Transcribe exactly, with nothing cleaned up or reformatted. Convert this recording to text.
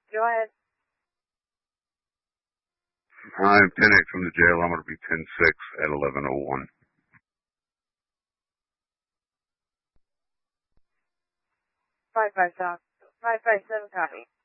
Go ahead. Hi, I'm ten eight from the jail. I'm going to be ten six at eleven oh one. Five five seven. Five five seven copy.